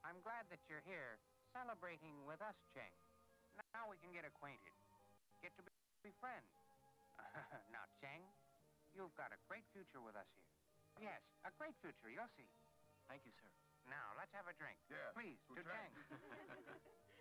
I'm glad that you're here celebrating with us, Cheng. Now we can get acquainted. Get to be friends. Now, Cheng, you've got a great future with us here. Yes, a great future, you'll see. Thank you, sir. Now, let's have a drink. Yes, Please, to to Cheng. Cheng.